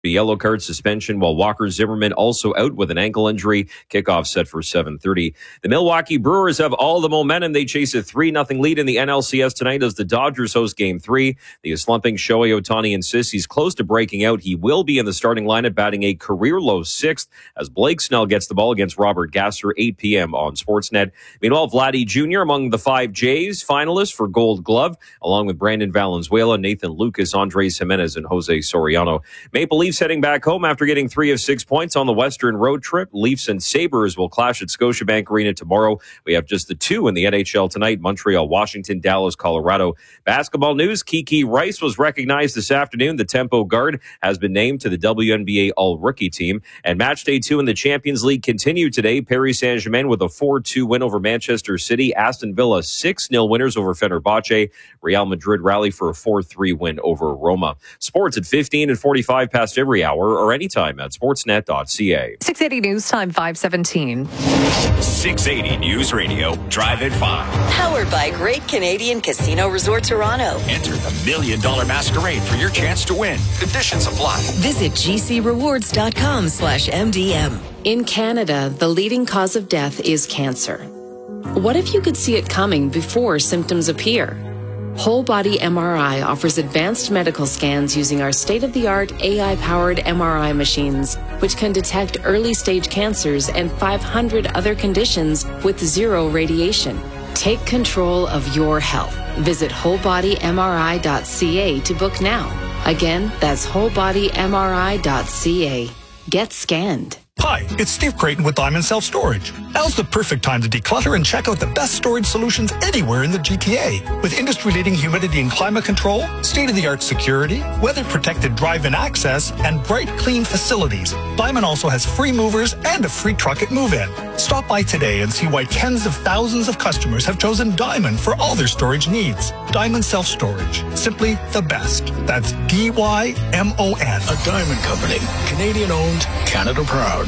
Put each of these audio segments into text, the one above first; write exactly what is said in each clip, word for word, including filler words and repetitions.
The yellow card suspension, while Walker Zimmerman also out with an ankle injury. Kickoff set for seven thirty. The Milwaukee Brewers have all the momentum. They chase a three nothing lead in the N L C S tonight as the Dodgers host Game three. The slumping Shohei Ohtani insists he's close to breaking out. He will be in the starting lineup, batting a career-low sixth as Blake Snell gets the ball against Robert Gasser, eight p.m. on Sportsnet. Meanwhile, Vladdy Junior among the five Jays finalists for Gold Glove, along with Brandon Valenzuela, Nathan Lucas, Andres Jimenez, and Jose Soriano. Maple Leafs heading back home after getting three of six points on the Western road trip. Leafs and Sabres will clash at Scotiabank Arena tomorrow. We have just the two in the N H L tonight: Montreal, Washington, Dallas, Colorado. Basketball news: Kiki Rice was recognized this afternoon. The Tempo guard has been named to the W N B A All-Rookie team. And match day two in the Champions League continued today. Paris Saint-Germain with a four two win over Manchester City. Aston Villa six nil winners over Fenerbahce. Real Madrid rally for a four three win over Roma. Sports at fifteen and forty-five past every hour or anytime at sportsnet dot c a. six eighty News Time, five seventeen. six eighty News Radio, Drive at five. Powered by Great Canadian Casino Resort Toronto. Enter the Million Dollar Masquerade for your chance to win. Conditions apply. Visit g c rewards dot com slash m d m. In Canada, the leading cause of death is cancer. What if you could see it coming before symptoms appear? Whole Body M R I offers advanced medical scans using our state-of-the-art A I-powered M R I machines, which can detect early-stage cancers and five hundred other conditions with zero radiation. Take control of your health. Visit whole body m r i dot c a to book now. Again, that's whole body m r i dot c a. Get scanned. Hi, it's Steve Creighton with Diamond Self Storage. Now's the perfect time to declutter and check out the best storage solutions anywhere in the G T A. With industry-leading humidity and climate control, state-of-the-art security, weather-protected drive-in access, and bright, clean facilities, Diamond also has free movers and a free truck at move-in. Stop by today and see why tens of thousands of customers have chosen Diamond for all their storage needs. Diamond Self Storage. Simply the best. That's D Y M O N. A Diamond Company. Canadian-owned, Canada proud.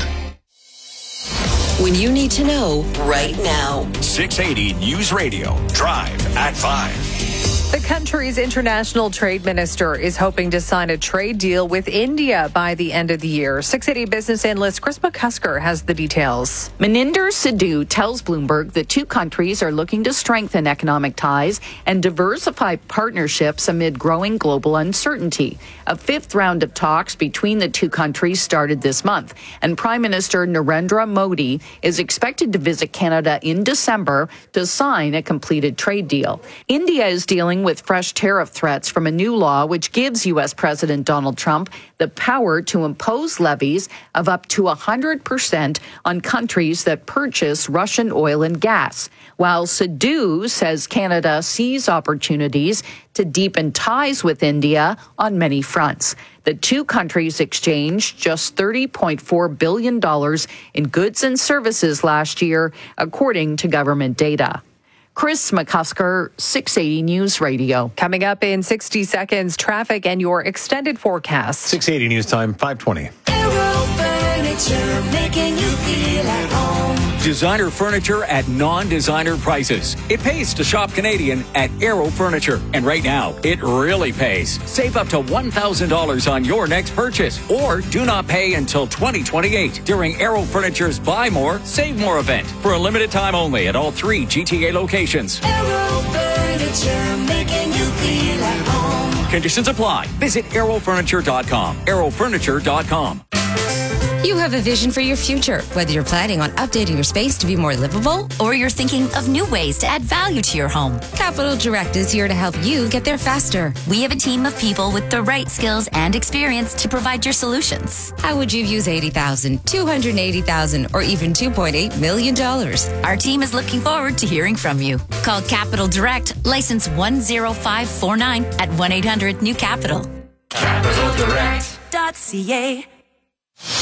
When you need to know right now. six eighty News Radio, Drive at five. The country's international trade minister is hoping to sign a trade deal with India by the end of the year. six eighty business analyst Chris McCusker has the details. Maninder Sidhu tells Bloomberg that two countries are looking to strengthen economic ties and diversify partnerships amid growing global uncertainty. A fifth round of talks between the two countries started this month, and Prime Minister Narendra Modi is expected to visit Canada in December to sign a completed trade deal. India is dealing with fresh tariff threats from a new law which gives U S President Donald Trump the power to impose levies of up to one hundred percent on countries that purchase Russian oil and gas. While Sidhu says Canada sees opportunities to deepen ties with India on many fronts. The two countries exchanged just thirty point four billion dollars in goods and services last year, according to government data. Chris McCusker, six eighty News Radio. Coming up in sixty seconds, traffic and your extended forecast. six eighty News Time, five twenty. Aero Furniture, making you feel at home. Designer furniture at non-designer prices. It pays to shop Canadian at Aero Furniture. And right now, it really pays. Save up to one thousand dollars on your next purchase. Or do not pay until twenty twenty-eight during Aero Furniture's Buy More, Save More event. For a limited time only at all three G T A locations. Aero Furniture, making you feel at home. Conditions apply. Visit aero furniture dot com. aero furniture dot com. You have a vision for your future, whether you're planning on updating your space to be more livable or you're thinking of new ways to add value to your home. Capital Direct is here to help you get there faster. We have a team of people with the right skills and experience to provide your solutions. How would you use eighty thousand dollars, two hundred eighty thousand dollars, or even two point eight million dollars? Our team is looking forward to hearing from you. Call Capital Direct, license one zero five four nine at one eight hundred new capital. capital direct dot c a.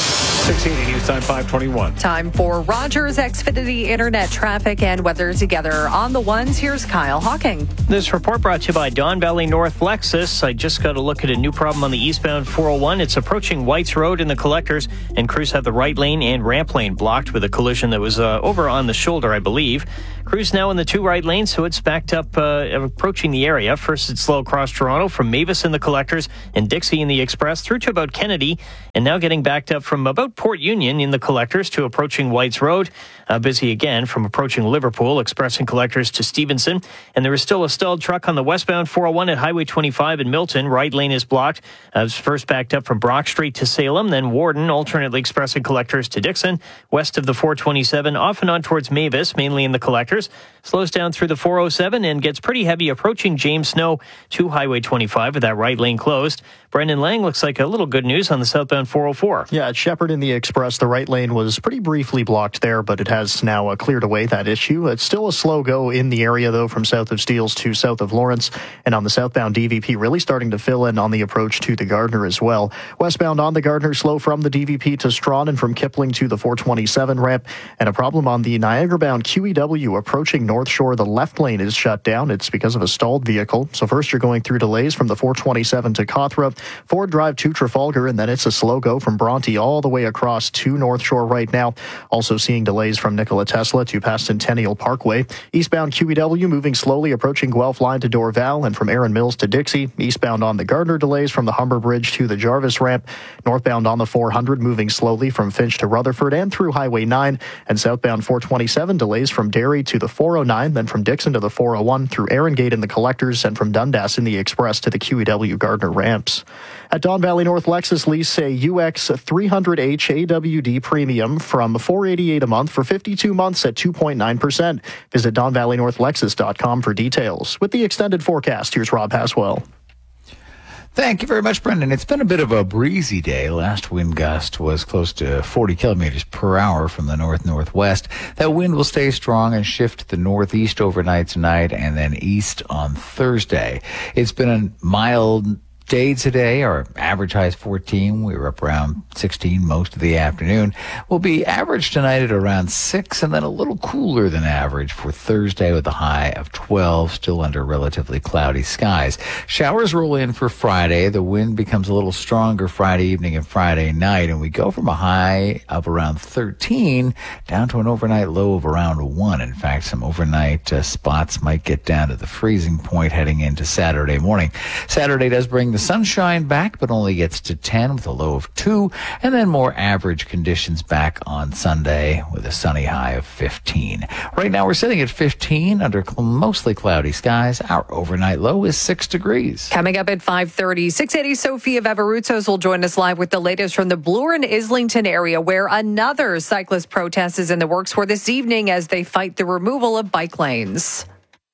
six eighty News Time five twenty-one. Time for Rogers Xfinity Internet traffic and weather together. On the ones, here's Kyle Hawking. This report brought to you by Don Valley North Lexus. I just got a look at a new problem on the eastbound four oh one. It's approaching Whites Road in the collectors, and crews have the right lane and ramp lane blocked with a collision that was uh, over on the shoulder, I believe. Crews now in the two right lanes, so it's backed up uh, approaching the area. First, it's slow across Toronto from Mavis in the collectors and Dixie in the express through to about Kennedy, and now getting backed up from about Port Union in the collectors to approaching Whites Road. Uh, busy again from approaching Liverpool, express and collectors to Stevenson. And there is still a stalled truck on the westbound four oh one at Highway twenty-five in Milton. Right lane is blocked. Uh, first backed up from Brock Street to Salem, then Warden, alternately express and collectors to Dixon. West of the four twenty-seven, off and on towards Mavis, mainly in the collectors. Slows down through the four oh seven and gets pretty heavy approaching James Snow to Highway twenty-five with that right lane closed. Brendan Lang looks like a little good news on the southbound four oh four. Yeah, at Shepherd in the express, the right lane was pretty briefly blocked there, but it has now uh, cleared away that issue. It's still a slow go in the area, though, from south of Steeles to south of Lawrence. And on the southbound D V P, really starting to fill in on the approach to the Gardner as well. Westbound on the Gardner, slow from the D V P to Strawn and from Kipling to the four twenty-seven ramp. And a problem on the Niagara-bound Q E W approaching North Shore. The left lane is shut down. It's because of a stalled vehicle. So first you're going through delays from the four twenty-seven to Cawthra, Ford Drive to Trafalgar, and then it's a slow go from Bronte all the way across to North Shore right now. Also seeing delays from Nikola Tesla to past Centennial Parkway. Eastbound Q E W moving slowly approaching Guelph line to Dorval and from Erin Mills to Dixie. Eastbound on the Gardner delays from the Humber Bridge to the Jarvis ramp. Northbound on the four hundred moving slowly from Finch to Rutherford and through Highway nine. And southbound four twenty-seven delays from Derry to the four oh nine, then from Dixon to the four oh one through Erin Gate in the collectors and from Dundas in the express to the Q E W Gardner ramps. At Don Valley North Lexus, lease a U X three hundred H A W D Premium from four hundred eighty-eight dollars a month for fifty-two months at two point nine percent. Visit don valley north lexus dot com for details. With the extended forecast, here's Rob Haswell. Thank you very much, Brendan. It's been a bit of a breezy day. Last wind gust was close to forty kilometers per hour from the north-northwest. That wind will stay strong and shift to the northeast overnight tonight and then east on Thursday. It's been a mild day today. Our average high is fourteen. We were up around sixteen most of the afternoon. We'll be average tonight at around six and then a little cooler than average for Thursday with a high of twelve, still under relatively cloudy skies. Showers roll in for Friday. The wind becomes a little stronger Friday evening and Friday night, and we go from a high of around thirteen down to an overnight low of around one. In fact, some overnight uh, spots might get down to the freezing point heading into Saturday morning. Saturday does bring the sunshine back, but only gets to ten with a low of two, and then more average conditions back on Sunday with a sunny high of fifteen. Right now we're sitting at fifteen under mostly cloudy skies. Our overnight low is six degrees. Coming up at five thirty, six eighty Sophia Veveruzos will join us live with the latest from the Bloor and Islington area, where another cyclist protest is in the works for this evening as they fight the removal of bike lanes.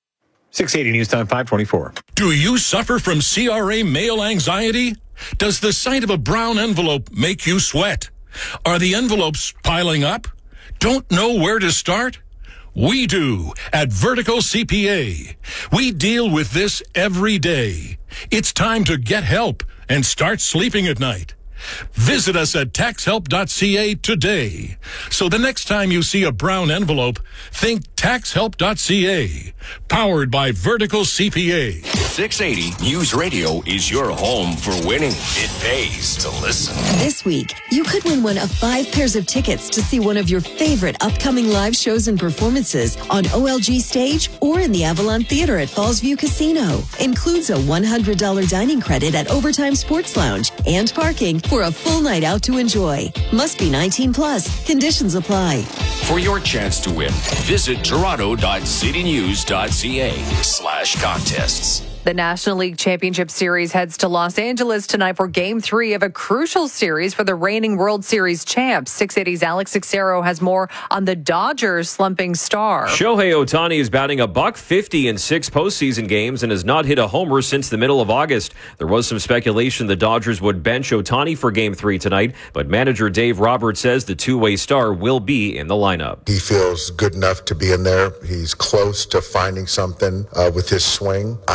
six eighty News Time five twenty-four. Do you suffer from C R A mail anxiety? Does the sight of a brown envelope make you sweat? Are the envelopes piling up? Don't know where to start? We do at Vertical C P A. We deal with this every day. It's time to get help and start sleeping at night. Visit us at tax help dot c a today. So the next time you see a brown envelope, think tax help dot c a. Powered by Vertical C P A. six eighty News Radio is your home for winning. It pays to listen. This week, you could win one of five pairs of tickets to see one of your favorite upcoming live shows and performances on O L G Stage or in the Avalon Theater at Fallsview Casino. Includes a one hundred dollars dining credit at Overtime Sports Lounge and parking for a full night out to enjoy. Must be nineteen plus. Conditions apply. For your chance to win, visit toronto dot city news dot c a slash contests. The National League Championship Series heads to Los Angeles tonight for Game three of a crucial series for the reigning World Series champs. six eighty's Alex Sixero has more on the Dodgers' slumping star. Shohei Ohtani is batting a buck fifty in six postseason games and has not hit a homer since the middle of August. There was some speculation the Dodgers would bench Ohtani for Game three tonight, but manager Dave Roberts says the two-way star will be in the lineup. He feels good enough to be in there. He's close to finding something uh, with his swing. I feel great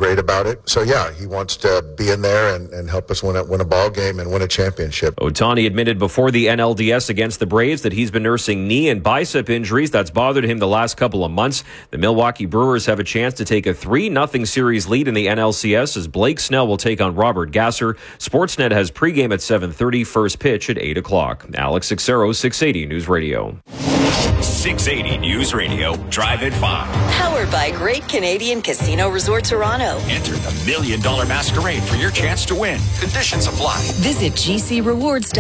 great about it. So yeah, he wants to be in there and, and help us win a, win a ball game and win a championship. Ohtani admitted before the N L D S against the Braves that he's been nursing knee and bicep injuries that's bothered him the last couple of months. The Milwaukee Brewers have a chance to take a three nothing series lead in the N L C S as Blake Snell will take on Robert Gasser. Sportsnet has pregame at seven thirty, first pitch at eight o'clock. Alex Sixero, six eighty News Radio. six eighty News Radio, Drive at five. Powered by Great Canadian Casino Resort Toronto. Enter the Million Dollar Masquerade for your chance to win. Conditions apply. Visit G C Rewards.